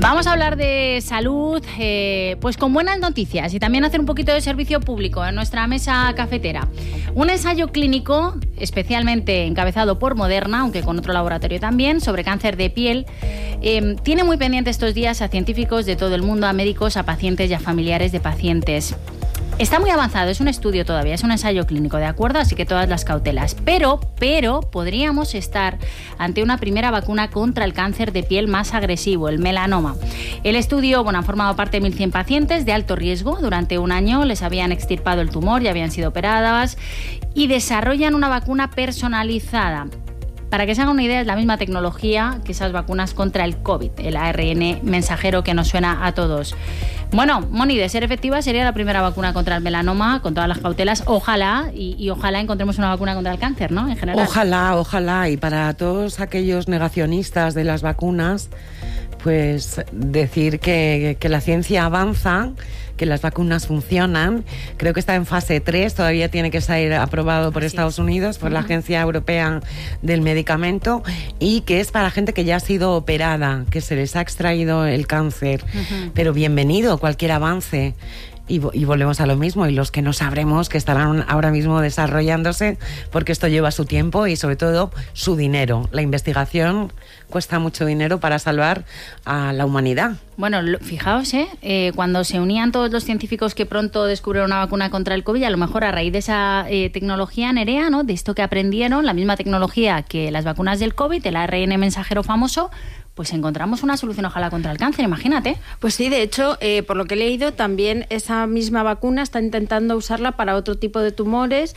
Vamos a hablar de salud, pues con buenas noticias y también hacer un poquito de servicio público en nuestra mesa cafetera. Un ensayo clínico, especialmente encabezado por Moderna, aunque con otro laboratorio también, sobre cáncer de piel, tiene muy pendiente estos días a científicos de todo el mundo, a médicos, a pacientes y a familiares de pacientes. Está muy avanzado, es un estudio todavía, es un ensayo clínico, ¿de acuerdo? Así que todas las cautelas. Pero podríamos estar ante una primera vacuna contra el cáncer de piel más agresivo, el melanoma. El estudio, han formado parte de 1.100 pacientes de alto riesgo. Durante un año les habían extirpado el tumor, ya habían sido operadas y desarrollan una vacuna personalizada. Para que se hagan una idea, es la misma tecnología que esas vacunas contra el COVID, el ARN mensajero que nos suena a todos. Bueno, Moni, de ser efectiva, sería la primera vacuna contra el melanoma, con todas las cautelas. Ojalá, y ojalá encontremos una vacuna contra el cáncer, ¿no? En general. Ojalá. Y para todos aquellos negacionistas de las vacunas, pues decir que la ciencia avanza, que las vacunas funcionan. Creo que está en fase 3, todavía tiene que ser aprobado por Estados Unidos, por la Agencia Europea del Medicamento, y que es para gente que ya ha sido operada, que se les ha extraído el cáncer. Pero bienvenido cualquier avance. Y volvemos a lo mismo, y los que no sabremos que estarán ahora mismo desarrollándose, porque esto lleva su tiempo y sobre todo su dinero. La investigación cuesta mucho dinero para salvar a la humanidad. Bueno, fijaos, cuando se unían todos los científicos que pronto descubrieron una vacuna contra el COVID, a lo mejor a raíz de esa tecnología, Nerea, ¿no? De esto que aprendieron, la misma tecnología que las vacunas del COVID, el ARN mensajero famoso, pues encontramos una solución ojalá contra el cáncer, imagínate. Pues sí, de hecho, por lo que he leído, también esa misma vacuna está intentando usarla para otro tipo de tumores,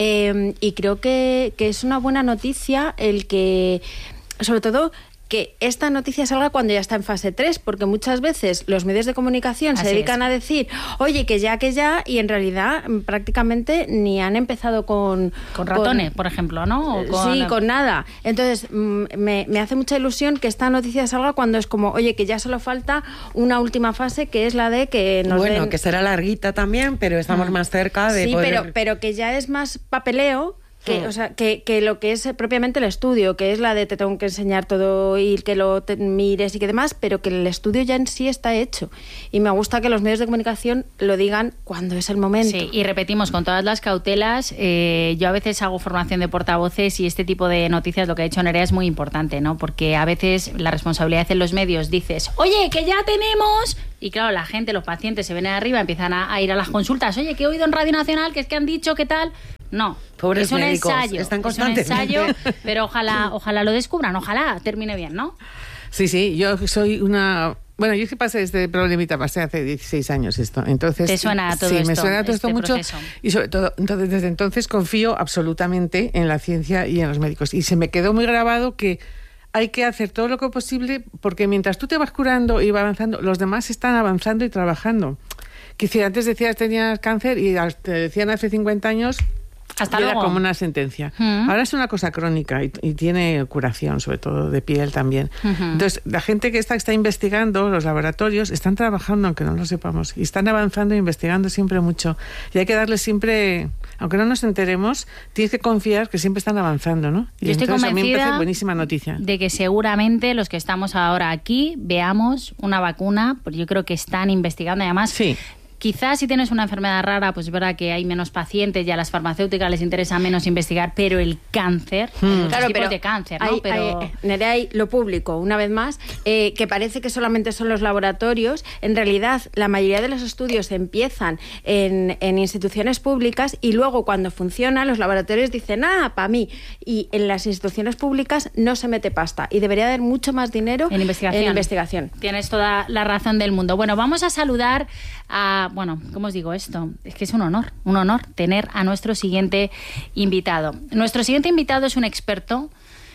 y creo que es una buena noticia el que, sobre todo, que esta noticia salga cuando ya está en fase 3, porque muchas veces los medios de comunicación se dedican a decir, oye, que ya, y en realidad prácticamente ni han empezado con ratones, por ejemplo, ¿no? Sí, con nada. Entonces, me hace mucha ilusión que esta noticia salga cuando es como, oye, que ya solo falta una última fase, que es la de que nos den... que será larguita también, pero estamos más cerca de poder... Sí, pero que ya es más papeleo. Que lo que es propiamente el estudio, que es la de te tengo que enseñar todo y que lo mires y que demás, pero que el estudio ya en sí está hecho. Y me gusta que los medios de comunicación lo digan cuando es el momento. Sí, y repetimos, con todas las cautelas, yo a veces hago formación de portavoces y este tipo de noticias, lo que ha dicho Nerea, es muy importante, ¿no? Porque a veces la responsabilidad en los medios dices, oye, que ya tenemos... Y claro, la gente, los pacientes se vienen arriba, empiezan a ir a las consultas. Oye, que he oído en Radio Nacional que es que han dicho que tal... No, pobres es un médicos, ensayo, están es un ensayo, pero ojalá lo descubran, ojalá termine bien, ¿no? Sí, yo soy una... Bueno, yo es que pasé este problemita, pasé hace 16 años esto. Entonces, ¿te suena todo esto? Sí, me suena todo esto mucho. Proceso. Y sobre todo, desde entonces confío absolutamente en la ciencia y en los médicos. Y se me quedó muy grabado que hay que hacer todo lo que posible, porque mientras tú te vas curando y vas avanzando, los demás están avanzando y trabajando. Que si antes decías tenías cáncer y te decían hace 50 años... Hasta era luego. Como una sentencia. Ahora es una cosa crónica y tiene curación, sobre todo de piel también. Entonces, la gente que está investigando, los laboratorios, están trabajando, aunque no lo sepamos, y están avanzando e investigando siempre mucho. Y hay que darles siempre, aunque no nos enteremos, tienes que confiar que siempre están avanzando, ¿no? Y yo estoy convencida a mí me parece buenísima noticia. De que seguramente los que estamos ahora aquí veamos una vacuna, porque yo creo que están investigando, y además... Sí. Quizás si tienes una enfermedad rara, pues es verdad que hay menos pacientes y a las farmacéuticas les interesa menos investigar, pero el cáncer, claro, tipos de cáncer, ¿no? Nerea, hay lo público, una vez más, que parece que solamente son los laboratorios. En realidad, la mayoría de los estudios empiezan en instituciones públicas y luego cuando funciona, los laboratorios dicen, para mí. Y en las instituciones públicas no se mete pasta y debería haber mucho más dinero en investigación. Tienes toda la razón del mundo. Bueno, vamos a saludar a... Bueno, ¿cómo os digo esto? Es que es un honor tener a nuestro siguiente invitado. Nuestro siguiente invitado es un experto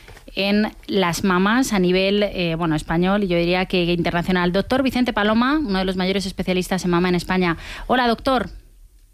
en las mamas a nivel español y yo diría que internacional. Doctor Vicente Paloma, uno de los mayores especialistas en mama en España. Hola, doctor.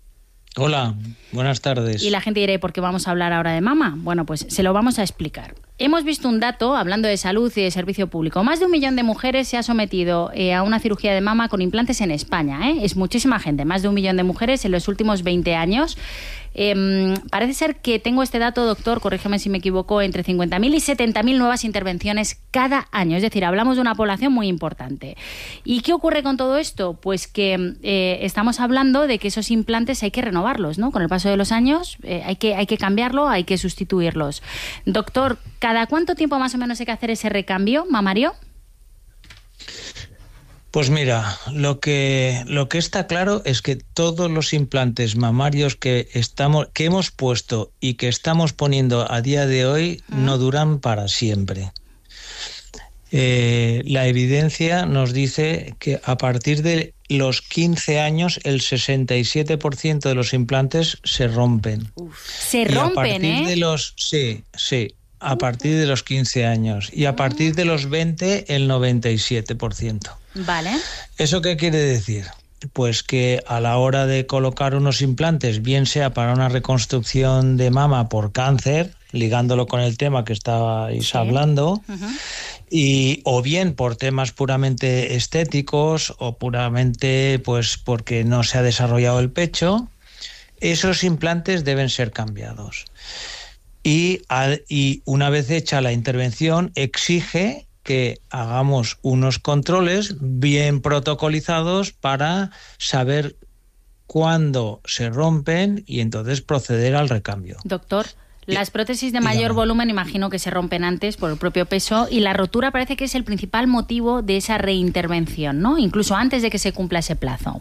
Hola, buenas tardes. Y la gente dirá, ¿por qué vamos a hablar ahora de mama? Bueno, pues se lo vamos a explicar. hemos visto un dato, hablando de salud y de servicio público. Más de 1 millón de mujeres se ha sometido a una cirugía de mama con implantes en España. Es muchísima gente, más de 1 millón de mujeres en los últimos 20 años. Parece ser que tengo este dato, doctor, corrígeme si me equivoco, entre 50.000 y 70.000 nuevas intervenciones cada año. Es decir, hablamos de una población muy importante. ¿Y qué ocurre con todo esto? Pues que estamos hablando de que esos implantes hay que renovarlos, ¿no? Con el paso de los años hay que cambiarlo, hay que sustituirlos. Doctor, ¿cada cuánto tiempo más o menos hay que hacer ese recambio mamario? Pues mira, lo que está claro es que todos los implantes mamarios que hemos puesto y que estamos poniendo a día de hoy no duran para siempre. La evidencia nos dice que a partir de los 15 años el 67% de los implantes se rompen. Se rompen, Sí. A partir de los 15 años. Y a partir de los 20, el 97%. Vale. ¿Eso qué quiere decir? Pues que a la hora de colocar unos implantes, bien sea para una reconstrucción de mama por cáncer, ligándolo con el tema que estabais hablando, o bien por temas puramente estéticos o puramente pues porque no se ha desarrollado el pecho, esos implantes deben ser cambiados. Y una vez hecha la intervención, exige que hagamos unos controles bien protocolizados para saber cuándo se rompen y entonces proceder al recambio. Doctor, las prótesis de mayor volumen imagino que se rompen antes por el propio peso y la rotura parece que es el principal motivo de esa reintervención, ¿no? Incluso antes de que se cumpla ese plazo.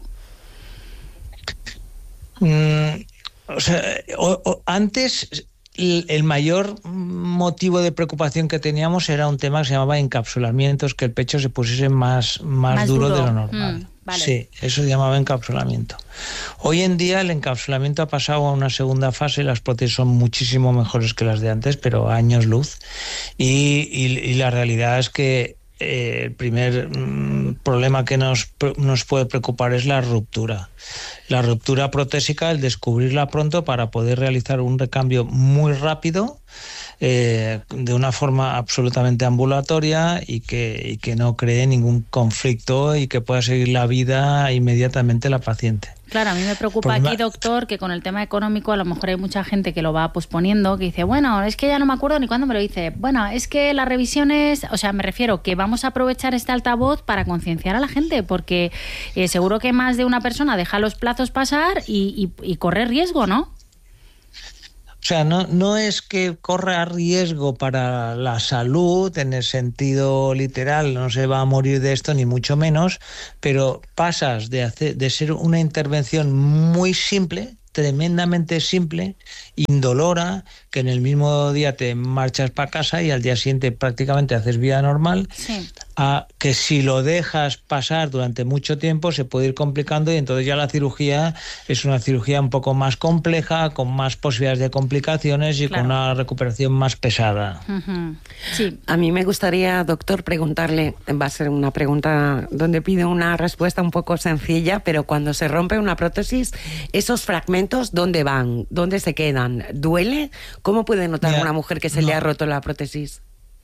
Antes... El mayor motivo de preocupación que teníamos era un tema que se llamaba encapsulamientos, que el pecho se pusiese más duro de lo normal. Vale. Sí, eso se llamaba encapsulamiento. Hoy en día el encapsulamiento ha pasado a una segunda fase, las prótesis son muchísimo mejores que las de antes, pero a años luz. Y la realidad es que el primer problema que nos puede preocupar es la ruptura. La ruptura protésica, el descubrirla pronto para poder realizar un recambio muy rápido, de una forma absolutamente ambulatoria y que no cree ningún conflicto y que pueda seguir la vida inmediatamente la paciente. Claro, a mí me preocupa aquí, doctor, que con el tema económico a lo mejor hay mucha gente que lo va posponiendo, que dice, bueno, es que ya no me acuerdo ni cuándo me lo dice. Bueno, es que las revisiones, o sea, me refiero que vamos a aprovechar este altavoz para concienciar a la gente, porque seguro que más de una persona deja los plazos pasar y corre riesgo, ¿no? O sea, no es que corra riesgo para la salud en el sentido literal, no se va a morir de esto ni mucho menos, pero pasas de ser una intervención muy simple, tremendamente simple, indolora, que en el mismo día te marchas para casa y al día siguiente prácticamente haces vida normal, sí, a que si lo dejas pasar durante mucho tiempo se puede ir complicando y entonces ya la cirugía es una cirugía un poco más compleja, con más posibilidades de complicaciones y con una recuperación más pesada. Sí. A mí me gustaría, doctor, preguntarle, va a ser una pregunta donde pido una respuesta un poco sencilla, pero cuando se rompe una prótesis, esos fragmentos, ¿dónde van? ¿Dónde se quedan? ¿Duele? ¿Cómo puede notar una mujer que se le ha roto la prótesis?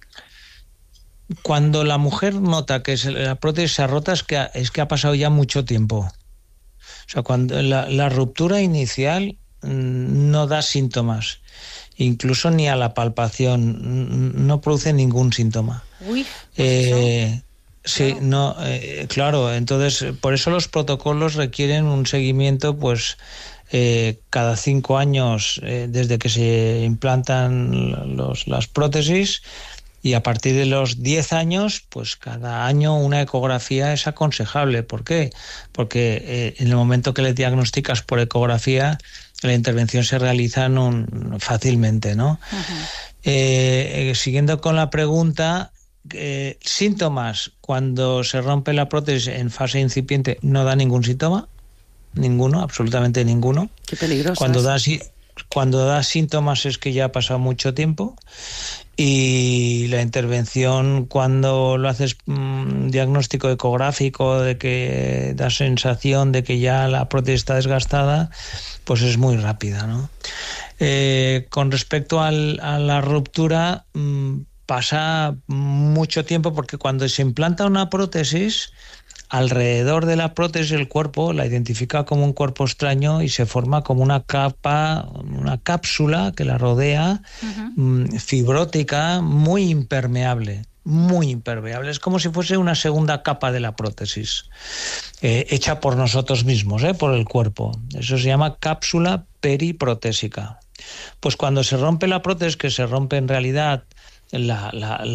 Cuando la mujer nota que la prótesis se ha rota es que ha pasado ya mucho tiempo. O sea, cuando la ruptura inicial no da síntomas, incluso ni a la palpación, no produce ningún síntoma. Uy, pues sí, claro. No, claro, entonces por eso los protocolos requieren un seguimiento, pues cada 5 años desde que se implantan las prótesis. Y a partir de los 10 años, pues cada año una ecografía es aconsejable. ¿Por qué? Porque en el momento que le diagnosticas por ecografía, la intervención se realiza fácilmente, ¿no? Siguiendo con la pregunta, síntomas. Cuando se rompe la prótesis en fase incipiente no da ningún síntoma. Ninguno, absolutamente ninguno. Qué peligroso. Cuando da síntomas es que ya ha pasado mucho tiempo. Y la intervención, cuando lo haces diagnóstico ecográfico, de que da sensación de que ya la prótesis está desgastada, pues es muy rápida, ¿no? Con respecto a la ruptura, pasa mucho tiempo, porque cuando se implanta una prótesis, alrededor de la prótesis el cuerpo la identifica como un cuerpo extraño y se forma como una capa, una cápsula que la rodea, fibrótica, muy impermeable. Es como si fuese una segunda capa de la prótesis, hecha por nosotros mismos, por el cuerpo. Eso se llama cápsula periprotésica. Pues cuando se rompe la prótesis, que se rompe en realidad la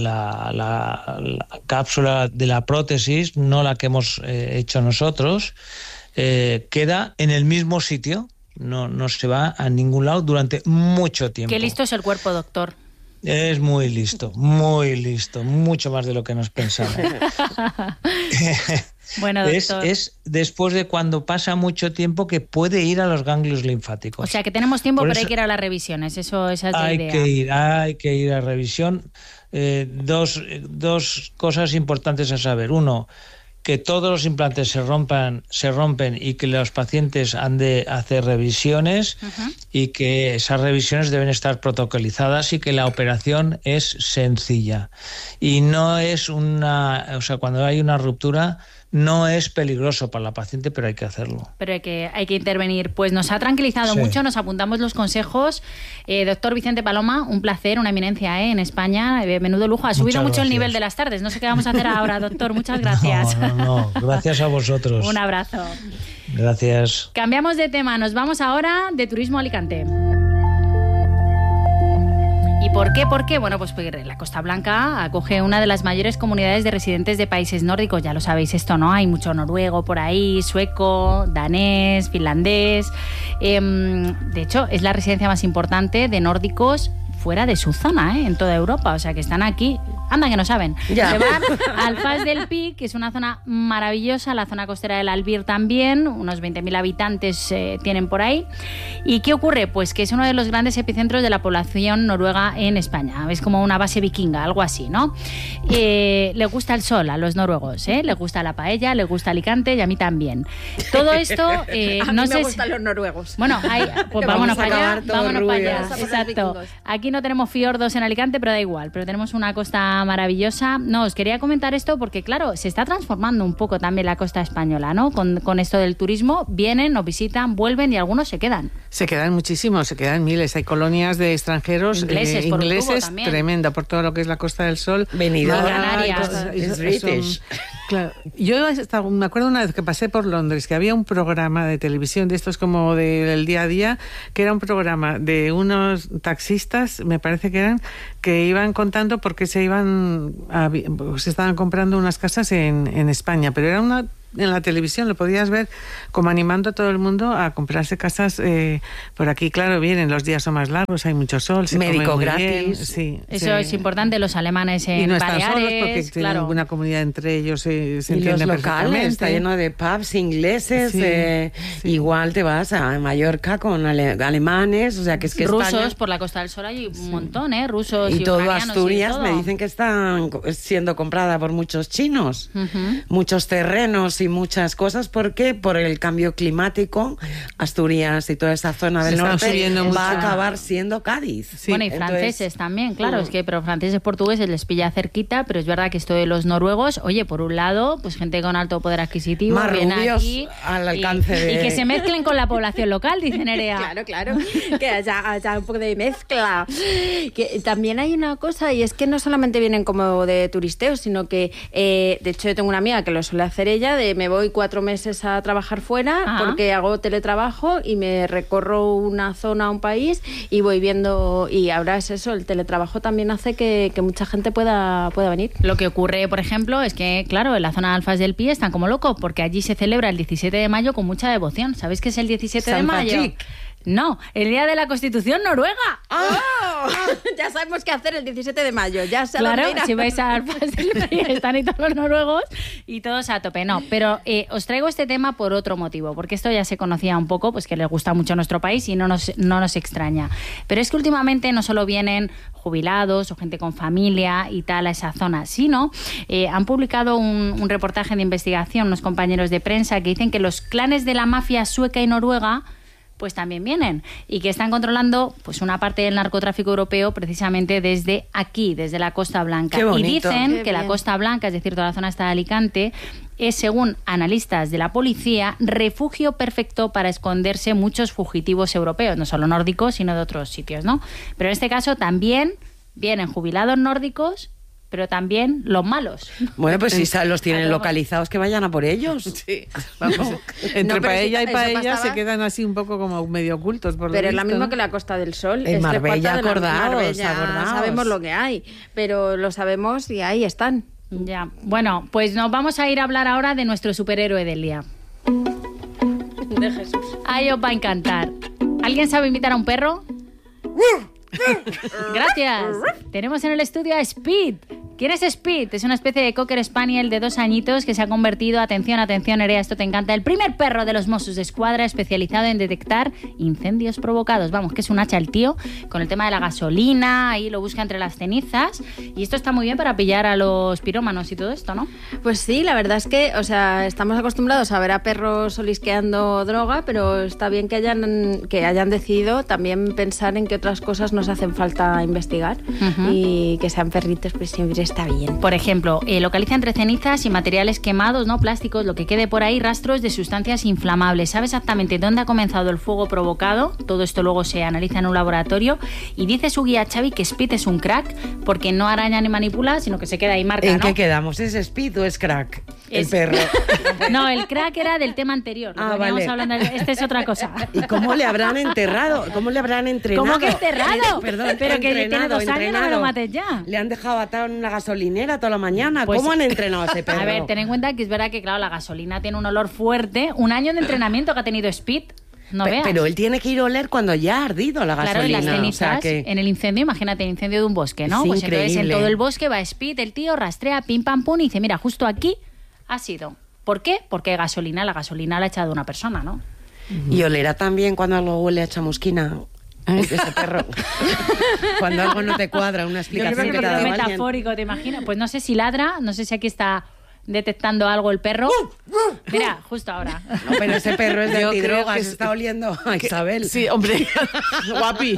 cápsula de la prótesis, no la que hemos hecho nosotros, queda en el mismo sitio, no se va a ningún lado durante mucho tiempo. Qué listo es el cuerpo, doctor. Es muy listo, mucho más de lo que nos pensamos. Bueno, doctor. Es después de cuando pasa mucho tiempo que puede ir a los ganglios linfáticos. O sea, que tenemos tiempo, pero hay que ir a las revisiones. Esa es la idea. Hay que ir a revisión. Dos cosas importantes a saber. Uno, que todos los implantes se rompen y que los pacientes han de hacer revisiones, y que esas revisiones deben estar protocolizadas, y que la operación es sencilla. Y no es cuando hay una ruptura, no es peligroso para la paciente, pero hay que hacerlo. Pero hay que intervenir. Pues nos ha tranquilizado mucho, nos apuntamos los consejos. Doctor Vicente Paloma, un placer, una eminencia en España. Menudo lujo. Ha subido mucho el nivel de las tardes. No sé qué vamos a hacer ahora, doctor. Muchas gracias. No. Gracias a vosotros. Un abrazo. Gracias. Cambiamos de tema. Nos vamos ahora de turismo a Alicante. ¿Y por qué? Bueno, pues porque la Costa Blanca acoge una de las mayores comunidades de residentes de países nórdicos. Ya lo sabéis esto, ¿no? Hay mucho noruego por ahí, sueco, danés, finlandés. De hecho, es la residencia más importante de nórdicos fuera de su zona, en toda Europa. O sea, que están aquí. Anda, que no saben. Ya. Se van al Fas del Pi, que es una zona maravillosa, la zona costera del Albir también, unos 20.000 habitantes tienen por ahí. ¿Y qué ocurre? Pues que es uno de los grandes epicentros de la población noruega en España. Es como una base vikinga, algo así, ¿no? Le gusta el sol a los noruegos, le gusta la paella, le gusta Alicante, y a mí también. Todo esto... a mí me gustan los noruegos. Bueno, pues vámonos para allá. Exacto. Aquí no tenemos fiordos en Alicante, pero da igual, pero tenemos una costa maravillosa. No, os quería comentar esto porque, claro, se está transformando un poco también la costa española, ¿no? Con esto del turismo, vienen, nos visitan, vuelven y algunos se quedan. Se quedan muchísimos, se quedan miles. Hay colonias de extranjeros ingleses tremenda por todo lo que es la Costa del Sol. Benidorm, Canarias. es British. Claro. Yo me acuerdo una vez que pasé por Londres, que había un programa de televisión de estos como del día a día, que era un programa de unos taxistas, me parece que eran, que iban contando por qué se estaban comprando unas casas en España, pero era en la televisión lo podías ver como animando a todo el mundo a comprarse casas por aquí. Claro, vienen, los días son más largos, hay mucho sol, se médico come muy gratis. Bien. Sí, eso es importante, los alemanes en y no están Baleares, solos porque tienen una comunidad entre ellos, se y entienden los locales, está lleno de pubs ingleses, igual te vas a Mallorca con alemanes, o sea que es que rusos, España, por la Costa del Sol hay un montón, rusos y todo ucranianos Asturias, y todo. me dicen que están siendo comprada por muchos chinos, muchos terrenos y muchas cosas. ¿Por qué? Por el cambio climático. Asturias y toda esa zona del norte va a acabar siendo Cádiz. Sí. Bueno, y franceses también, claro, es que pero franceses, portugueses les pilla cerquita, pero es verdad que esto de los noruegos, oye, por un lado, pues gente con alto poder adquisitivo, más viene rubios aquí al alcance y que se mezclen con la población local, dice Nerea. Claro, que haya un poco de mezcla. Que también hay una cosa, y es que no solamente vienen como de turisteo, sino que, de hecho, yo tengo una amiga que lo suele hacer ella, de me voy 4 meses a trabajar fuera porque hago teletrabajo y me recorro una zona, un país y voy viendo, y ahora es eso, el teletrabajo también hace que mucha gente pueda venir. Lo que ocurre, por ejemplo, es que, claro, en la zona de Alfas del Pi están como locos porque allí se celebra el 17 de mayo con mucha devoción. ¿Sabéis qué es el 17 de mayo? No, el día de la Constitución noruega. Ya sabemos qué hacer el 17 de mayo. Ya se Claro, si vais a están y todos los noruegos y todos a tope. No, pero os traigo este tema por otro motivo, porque esto ya se conocía un poco, pues que les gusta mucho a nuestro país y no nos extraña. Pero es que últimamente no solo vienen jubilados o gente con familia y tal a esa zona, sino han publicado un reportaje de investigación, unos compañeros de prensa, que dicen que los clanes de la mafia sueca y noruega pues también vienen y que están controlando pues una parte del narcotráfico europeo precisamente desde aquí, desde la Costa Blanca. Qué bonito. Y dicen Qué que la bien. Costa Blanca, es decir, toda la zona esta de Alicante, es, según analistas de la policía, refugio perfecto para esconderse muchos fugitivos europeos, no solo nórdicos, sino de otros sitios, ¿no? Pero en este caso también vienen jubilados nórdicos, pero también los malos. Bueno, pues si los tienen localizados, que vayan a por ellos. Sí, vamos. Entre No, pero paella eso y paella pasaba- se quedan así un poco como medio ocultos. Por lo Pero es la visto, misma ¿no? que la Costa del Sol. En Es de Marbella, parte de la- acordaos, Marbella, acordaos. sabemos lo que hay, pero lo sabemos y ahí están. Ya. Bueno, pues nos vamos a ir a hablar ahora de nuestro superhéroe del día. De Jesús. Ahí os va a encantar. ¿Alguien sabe imitar a un perro? Gracias. Tenemos en el estudio a Speed. ¿Quién es Speed? Es una especie de Cocker Spaniel de 2 añitos que se ha convertido, atención, Nerea, esto te encanta, el primer perro de los Mossos de Escuadra especializado en detectar incendios provocados. Vamos, que es un hacha el tío, con el tema de la gasolina, ahí lo busca entre las cenizas. Y esto está muy bien para pillar a los pirómanos y todo esto, ¿no? Pues sí, la verdad es que, o sea, estamos acostumbrados a ver a perros olisqueando droga, pero está bien que hayan decidido también pensar en qué otras cosas nos hacen falta investigar. Ujú. Y que sean perritos, pues siempre está bien. Por ejemplo, localiza entre cenizas y materiales quemados, ¿no? Plásticos, lo que quede por ahí, rastros de sustancias inflamables. Sabe exactamente dónde ha comenzado el fuego provocado. Todo esto luego se analiza en un laboratorio. Y dice su guía Xavi que Speed es un crack porque no araña ni manipula, sino que se queda ahí marca, ¿En ¿no? qué quedamos? ¿Es Speed o es Crack? Es- El perro. No, el crack era del tema anterior. Lo Ah, que veníamos vale. hablando, este es otra cosa. ¿Y cómo le habrán enterrado? ¿Cómo le habrán entrenado? ¿Cómo que enterrado? Perdón, Pero que tiene 2 años, no me lo entrenado. mates ya. Le han dejado atado en una gasolinera toda la mañana. Pues- ¿Cómo han entrenado a ese perro? A ver, ten en cuenta que es verdad que, claro, la gasolina tiene un olor fuerte. 1 año de entrenamiento que ha tenido Speed. No veas. Pero él tiene que ir a oler cuando ya ha ardido la Claro, en gasolina. las cenizas, o sea que... en el incendio, imagínate, el incendio de un bosque, ¿no? Es Pues entonces en increíble. todo el bosque va Speed, el tío rastrea, pim pam pum, y dice, mira, justo aquí ha sido. ¿Por qué? Porque la gasolina la ha echado una persona, ¿no? Y olerá también cuando algo huele a chamusquina. Ese perro. Cuando algo no te cuadra, una explicación Yo que creo te ha que dado es alguien. metafórico, ¿te imaginas? Pues no sé si ladra, no sé si aquí está detectando algo el perro. Mira, justo ahora. No, pero ese perro es de Yo creo antidrogas, que es- está oliendo a Isabel. Sí, hombre. Guapi.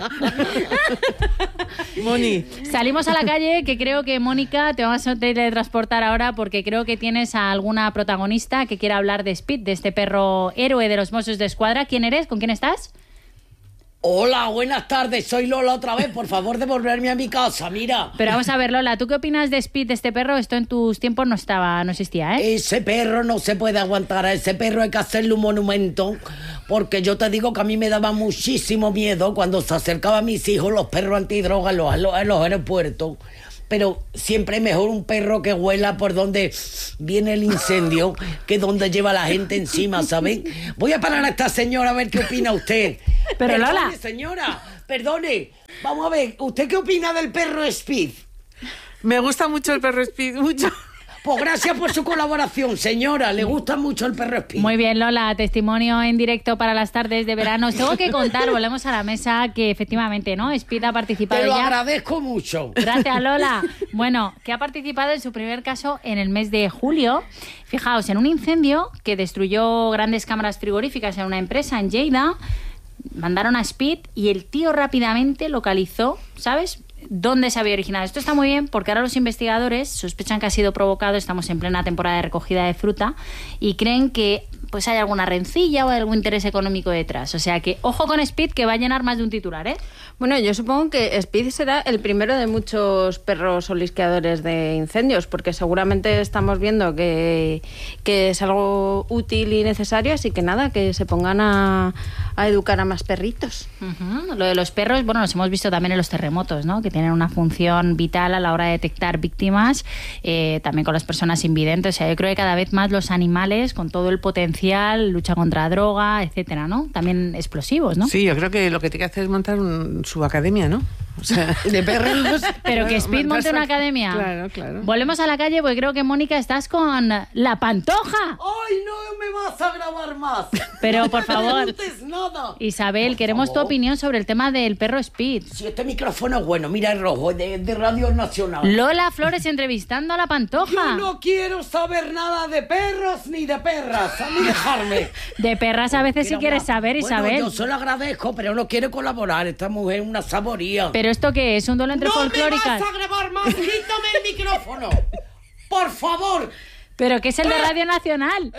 Moni. Salimos a la calle, que creo que, Mónica, te vamos a teletransportar ahora porque creo que tienes a alguna protagonista que quiera hablar de Speed, de este perro héroe de los Mossos de Escuadra. ¿Quién eres? ¿Con quién estás? Hola, buenas tardes, soy Lola otra vez, por favor devolverme a mi casa, mira. Pero vamos a ver, Lola, ¿tú qué opinas de Speed, de este perro? Esto en tus tiempos no existía, ¿eh? Ese perro no se puede aguantar, a ese perro hay que hacerle un monumento, porque yo te digo que a mí me daba muchísimo miedo cuando se acercaban a mis hijos los perros antidrogas en los aeropuertos. Pero siempre es mejor un perro que huela por donde viene el incendio que donde lleva la gente encima, ¿saben? Voy a parar a esta señora a ver qué opina usted. Pero, Perdone, Lola. señora, perdone. Vamos a ver, ¿usted qué opina del perro Speed? Me gusta mucho el perro Speed, mucho. Pues gracias por su colaboración, señora. Le gusta mucho el perro Speed. Muy bien, Lola, testimonio en directo para las tardes de verano. Os tengo que contar, volvemos a la mesa, que efectivamente, ¿no? Speed ha participado Te lo ya. agradezco mucho. Gracias, Lola. Bueno, que ha participado en su primer caso en el mes de julio. Fijaos, en un incendio que destruyó grandes cámaras frigoríficas en una empresa en Lleida, mandaron a Speed y el tío rápidamente localizó, ¿sabes?, dónde se había originado. Esto está muy bien porque ahora los investigadores sospechan que ha sido provocado, estamos en plena temporada de recogida de fruta, y creen que pues hay alguna rencilla o algún interés económico detrás. O sea que, ojo con Speed, que va a llenar más de un titular, ¿eh? Bueno, yo supongo que Speed será el primero de muchos perros olisqueadores de incendios, porque seguramente estamos viendo que es algo útil y necesario, así que nada, que se pongan a educar a más perritos. Ujú. Lo de los perros, bueno, los hemos visto también en los terremotos, ¿no? Que tienen una función vital a la hora de detectar víctimas, también con las personas invidentes. O sea, yo creo que cada vez más los animales, con todo el potencial potencial, lucha contra droga, etcétera, ¿no? También explosivos, ¿no? Sí, yo creo que lo que tiene que hacer es montar su academia, ¿no? O sea, de perros. Pero que Speed monte una academia. Claro, claro. Volvemos a la calle porque creo que, Mónica, estás con La Pantoja. ¡Ay, no me vas a grabar más! Pero, por favor, No preguntes nada. Isabel, Por queremos favor. tu opinión sobre el tema del perro Speed. Si este micrófono es bueno, mira el rojo, de Radio Nacional. Lola Flores entrevistando a La Pantoja. Yo no quiero saber nada de perros ni de perras. A mí dejarme. De perras a veces sí Quiero quieres hablar. saber, Isabel. Bueno, yo se lo agradezco, pero no quiere colaborar. Esta mujer es una saboría. ¿Pero esto qué es? ¿Un duelo entre ¡No folclóricas? me vas a grabar más! ¡Quítame el micrófono! ¡Por favor! ¿Pero qué es el de Radio Nacional?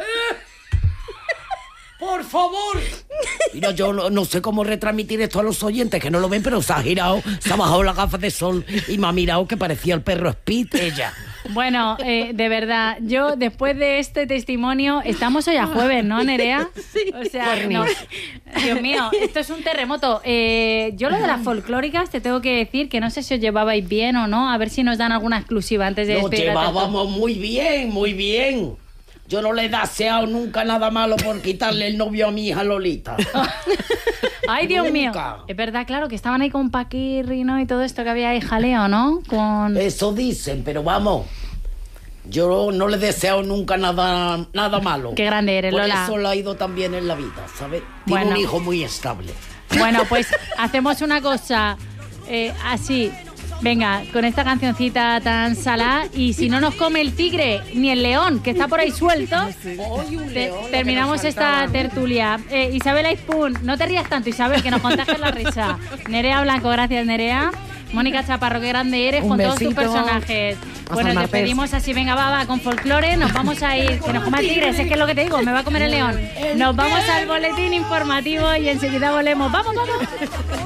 ¡Por favor! Mira, yo no sé cómo retransmitir esto a los oyentes, que no lo ven, pero se ha girado, se ha bajado las gafas de sol y me ha mirado que parecía el perro Speed, ella. Bueno, de verdad, yo después de este testimonio, estamos hoy a jueves, ¿no, Nerea? Sí. O sea, no, Dios mío, esto es un terremoto. Yo lo de las folclóricas te tengo que decir que no sé si os llevabais bien o no, a ver si nos dan alguna exclusiva antes de Nos llevábamos muy bien, muy bien. Yo no le he deseado nunca nada malo por quitarle el novio a mi hija Lolita. Ay, Dios Nunca. mío. Es verdad, claro, que estaban ahí con Paquirri, ¿no? Y todo esto que había ahí jaleo, ¿no? Con... Eso dicen, pero vamos. Yo no le he deseado nunca nada malo. Qué grande eres, por Lola. Por eso le ha ido tan bien en la vida, ¿sabes? Tiene Bueno. un hijo muy estable. Bueno, pues hacemos una cosa así. Venga, con esta cancioncita tan salada. Y si no nos come el tigre ni el león, que está por ahí suelto, Hoy un león, lo que terminamos nos esta faltaba. tertulia. Isabel Aispun, no te rías tanto, Isabel, que nos contagias la risa. Nerea Blanco, gracias, Nerea. Mónica Chaparro, qué grande eres Un con todos tus besito. personajes. Hasta Bueno, el nos martes. despedimos así, venga, va, con folclore, nos vamos a ir, que nos coma el tigre, si es que es lo que te digo, me va a comer el león. Nos vamos al boletín informativo y enseguida volvemos. ¡Vamos, vamos!